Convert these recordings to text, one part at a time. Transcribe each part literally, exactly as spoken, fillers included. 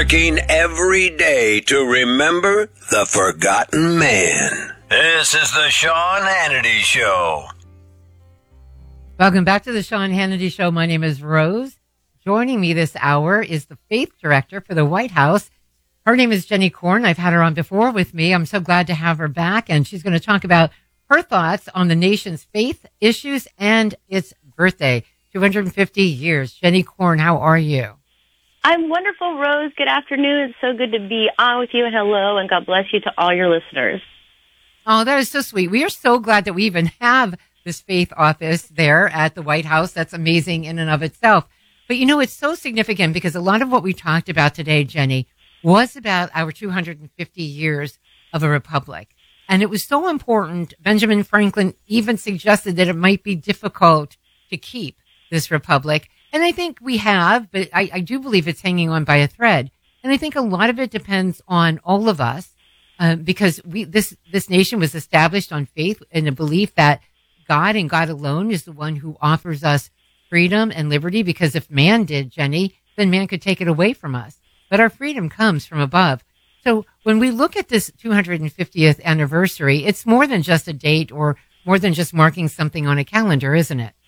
working every day to remember the forgotten man. This is the Sean Hannity Show. Welcome back to the Sean Hannity Show. My name is Rose. Joining me this hour is the Faith Director for the White House. Her name is Jenny Korn. I've had her on before with me. I'm so glad to have her back, and she's going to talk about her thoughts on the nation's faith issues and its birthday, two hundred fifty years. Jenny Korn, how are you? I'm wonderful, Rose. Good afternoon. It's so good to be on with you, and hello, and God bless you to all your listeners. Oh, that is so sweet. We are so glad that we even have this faith office there at the White House. That's amazing in and of itself. But, you know, it's so significant because a lot of what we talked about today, Jenny, was about our two hundred fifty years of a republic. And it was so important. Benjamin Franklin even suggested that it might be difficult to keep this republic. And I think we have, but I, I do believe it's hanging on by a thread. And I think a lot of it depends on all of us, uh, because we this this nation was established on faith and a belief that God and God alone is the one who offers us freedom and liberty. Because if man did, Jenny, then man could take it away from us. But our freedom comes from above. So when we look at this two hundred fiftieth anniversary, it's more than just a date or more than just marking something on a calendar, isn't it?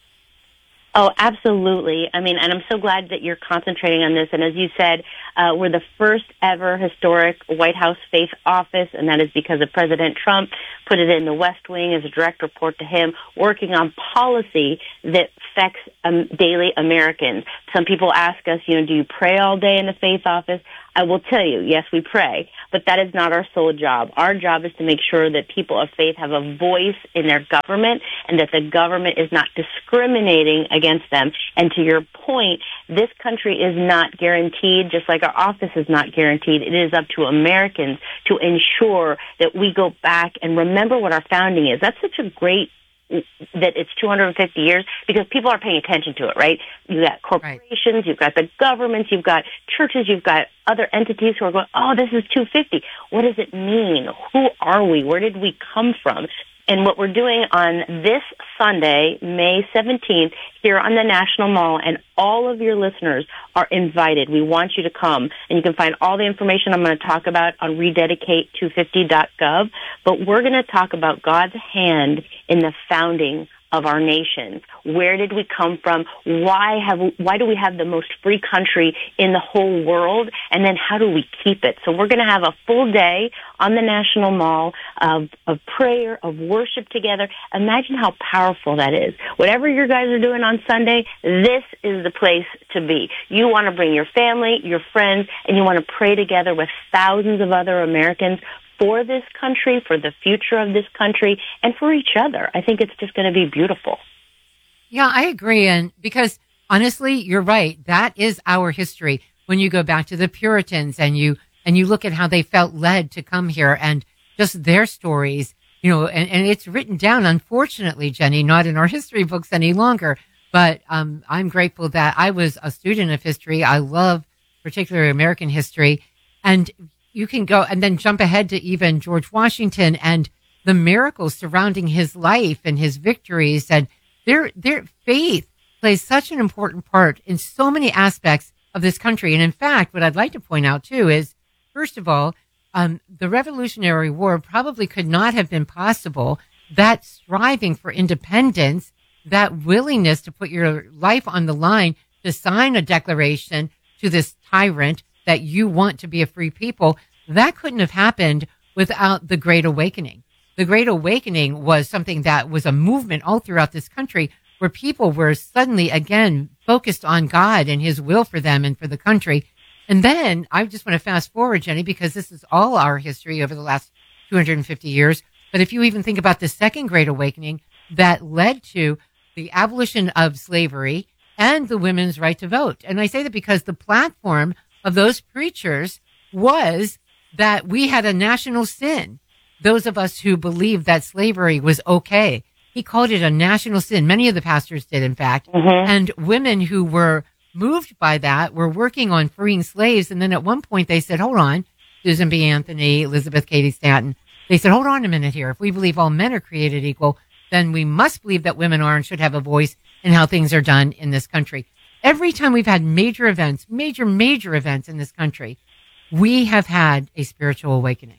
Oh, absolutely. I mean, and I'm so glad that you're concentrating on this. And as you said, uh, we're the first ever historic White House faith office, and that is because of President Trump put it in the West Wing as a direct report to him, working on policy that affects um, daily Americans. Some people ask us, you know, do you pray all day in the faith office? I will tell you, yes, we pray, but that is not our sole job. Our job is to make sure that people of faith have a voice in their government and that the government is not discriminating against them. And to your point, this country is not guaranteed, just like our office is not guaranteed. It is up to Americans to ensure that we go back and remember what our founding is. That's such a great that it's two hundred fifty years because people are paying attention to it, right? You've got corporations, right. You've got the governments, you've got churches, you've got other entities who are going, oh, this is two hundred fifty. What does it mean? Who are we? Where did we come from? And what we're doing on this Sunday, May seventeenth, here on the National Mall, and all of your listeners are invited. We want you to come. And you can find all the information I'm going to talk about on rededicate two fifty dot gov. But we're going to talk about God's hand in the founding of our nation. Where did we come from? Why have why do we have the most free country in the whole world? And then how do we keep it? So we're going to have a full day on the National Mall of, of prayer, of worship together. Imagine how powerful that is. Whatever you guys are doing on Sunday, this is the place to be. You want to bring your family, your friends, and you want to pray together with thousands of other Americans for this country, for the future of this country, and for each other. I think it's just going to be beautiful. Yeah, I agree. And because honestly, you're right. That is our history. When you go back to the Puritans and you, and you look at how they felt led to come here and just their stories, you know, and, and it's written down, unfortunately, Jenny, not in our history books any longer. But, um, I'm grateful that I was a student of history. I love particularly American history. And you can go and then jump ahead to even George Washington and the miracles surrounding his life and his victories. And their, their faith plays such an important part in so many aspects of this country. And in fact, what I'd like to point out too is, first of all, um, the Revolutionary War probably could not have been possible. That striving for independence, that willingness to put your life on the line, to sign a declaration to this tyrant that you want to be a free people, that couldn't have happened without the Great Awakening. The Great Awakening was something that was a movement all throughout this country where people were suddenly, again, focused on God and his will for them and for the country. And then I just want to fast forward, Jenny, because this is all our history over the last two hundred fifty years. But if you even think about the Second Great Awakening that led to the abolition of slavery and the women's right to vote. And I say that because the platform of those preachers was that we had a national sin. Those of us who believed that slavery was okay. He called it a national sin. Many of the pastors did, in fact. Mm-hmm. And women who were moved by that were working on freeing slaves. And then at one point they said, hold on, Susan B. Anthony, Elizabeth Cady Stanton. They said, hold on a minute here. If we believe all men are created equal, then we must believe that women are and should have a voice in how things are done in this country. Every time we've had major events, major, major events in this country, we have had a spiritual awakening.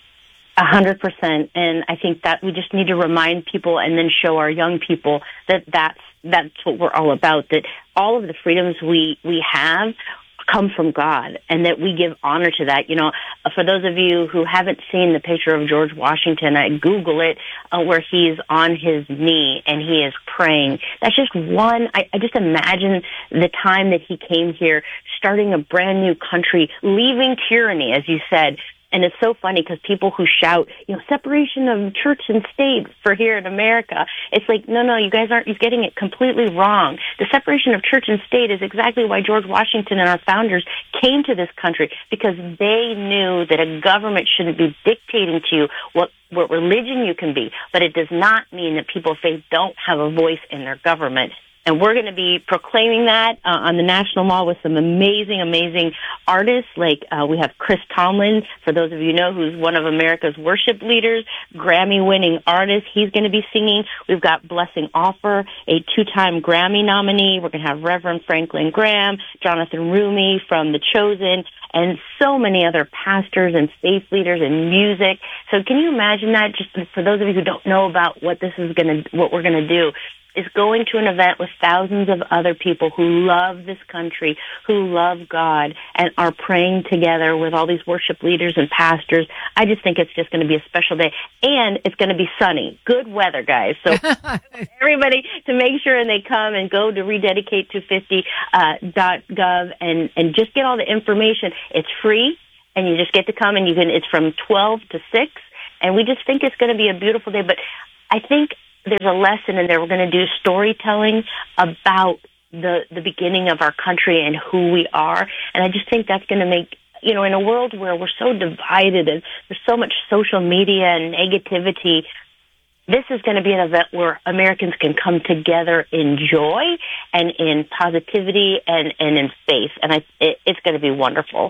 A hundred percent. And I think that we just need to remind people and then show our young people that that's, that's what we're all about, that all of the freedoms we, we have come from God, and that we give honor to that. You know, for those of you who haven't seen the picture of George Washington, I Google it, uh, where he's on his knee and he is praying. That's just one. I, I just imagine the time that he came here, starting a brand new country, leaving tyranny, as you said. And it's so funny because people who shout, you know, separation of church and state for here in America, it's like, no, no, you guys aren't, you're getting it completely wrong. The separation of church and state is exactly why George Washington and our founders came to this country, because they knew that a government shouldn't be dictating to you what what religion you can be, but it does not mean that people of faith don't have a voice in their government. And we're going to be proclaiming that uh, on the National Mall with some amazing, amazing artists. Like uh, we have Chris Tomlin, for those of you who know, who's one of America's worship leaders, Grammy-winning artist. He's going to be singing. We've got Blessing Offer, a two-time Grammy nominee. We're going to have Reverend Franklin Graham, Jonathan Rumi from The Chosen, and so many other pastors and faith leaders and music. So can you imagine that? Just for those of you who don't know about what this is going to, what we're going to do, is going to an event with thousands of other people who love this country, who love God, and are praying together with all these worship leaders and pastors. I just think it's just going to be a special day. And it's going to be sunny. Good weather, guys. So everybody to make sure and they come and go to rededicate two fifty dot gov and, and just get all the information. It's free, and you just get to come, and you can, it's from twelve to six. And we just think it's going to be a beautiful day. But I think there's a lesson in there. We're going to do storytelling about the the beginning of our country and who we are. And I just think that's going to make, you know, in a world where we're so divided and there's so much social media and negativity, this is going to be an event where Americans can come together in joy and in positivity and, and in faith. And I, it, it's going to be wonderful.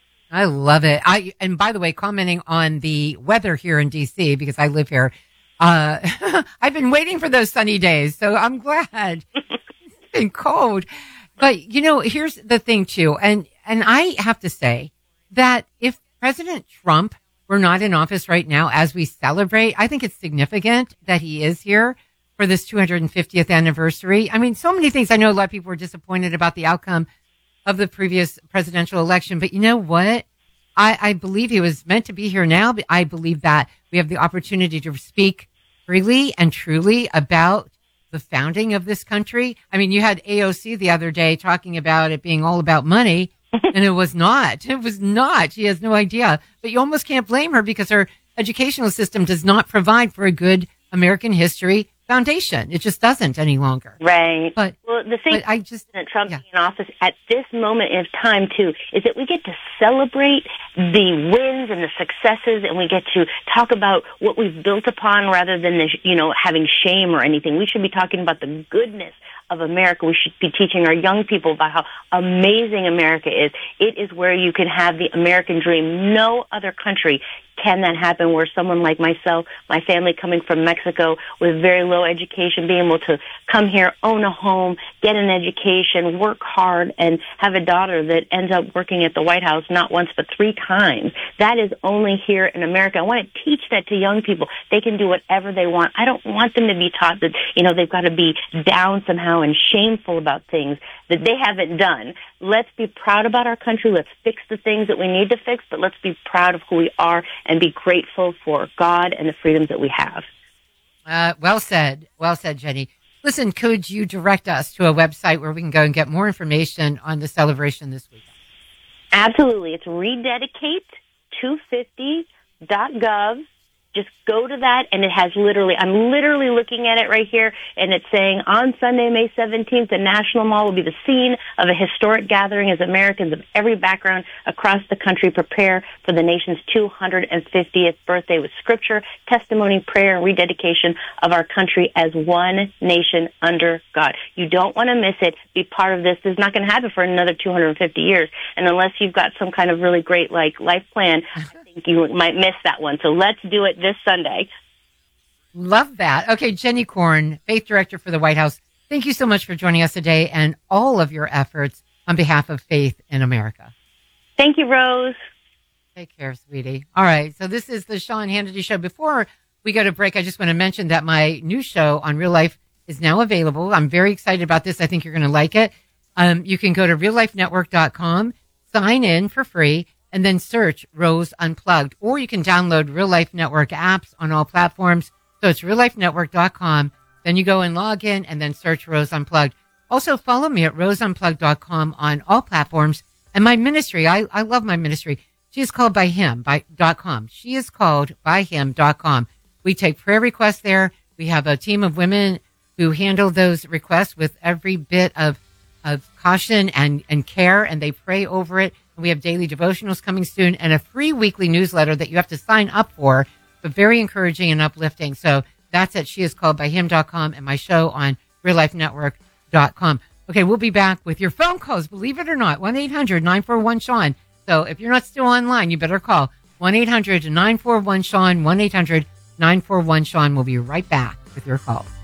I love it. I and by the way, commenting on the weather here in D C, because I live here, uh, I've been waiting for those sunny days, so I'm glad. It's been cold. But, you know, here's the thing, too, and, and I have to say that if President Trump were not in office right now as we celebrate, I think it's significant that he is here for this two hundred fiftieth anniversary. I mean, so many things. I know a lot of people were disappointed about the outcome of the previous presidential election, but you know what? I, I believe he was meant to be here now. But I believe that we have the opportunity to speak freely and truly about the founding of this country. I mean, you had A O C the other day talking about it being all about money, and it was not. It was not. She has no idea. But you almost can't blame her because her educational system does not provide for a good American history foundation. It just doesn't any longer. Right. But, well, the thing but I just, President Trump yeah. being in office at this moment of time, too, is that we get to celebrate the wins and the successes, and we get to talk about what we've built upon rather than, the, you know, having shame or anything. We should be talking about the goodness of America. We should be teaching our young people about how amazing America is. It is where you can have the American dream. No other country can that happen, where someone like myself, my family coming from Mexico with very low education, being able to come here, own a home, get an education, work hard, and have a daughter that ends up working at the White House not once but three times. That is only here in America. I want to teach that to young people. They can do whatever they want. I don't want them to be taught that, you know, they've got to be down somehow and shameful about things that they haven't done. Let's be proud about our country. Let's fix the things that we need to fix, but let's be proud of who we are and be grateful for God and the freedoms that we have. Uh, well said. Well said, Jenny. Listen, could you direct us to a website where we can go and get more information on the celebration this weekend? Absolutely. It's rededicate two fifty dot gov. Just go to that, and it has literally, I'm literally looking at it right here, and it's saying, on Sunday, May seventeenth, the National Mall will be the scene of a historic gathering as Americans of every background across the country prepare for the nation's two hundred fiftieth birthday with scripture, testimony, prayer, and rededication of our country as one nation under God. You don't want to miss it. Be part of this. This is not going to happen for another two hundred fifty years, and unless you've got some kind of really great, like, life plan, you might miss that one. So let's do it this Sunday. Love that. Okay, Jenny Korn, Faith Director for the White House, thank you so much for joining us today and all of your efforts on behalf of faith in America. Thank you, Rose. Take care, sweetie. All right. So this is the Sean Hannity Show. Before we go to break, I just want to mention that my new show on Real Life is now available. I'm very excited about this. I think you're going to like it. Um, you can go to real life network dot com, sign in for free, and then search Rose Unplugged. Or you can download Real Life Network apps on all platforms. So it's real life network dot com. Then you go and log in and then search Rose Unplugged. Also follow me at rose unplugged dot com on all platforms. And my ministry, I, I love my ministry. She is called by him, by dot com. She is called by him dot com. We take prayer requests there. We have a team of women who handle those requests with every bit of, of caution and, and care, and they pray over it. And we have daily devotionals coming soon and a free weekly newsletter that you have to sign up for, but very encouraging and uplifting. So that's at she is called by him dot com and my show on real life network dot com. Okay, we'll be back with your phone calls, believe it or not, one eight hundred nine four one Sean. So if you're not still online, you better call one eight hundred nine four one Sean, one eight hundred nine four one Sean. We'll be right back with your calls.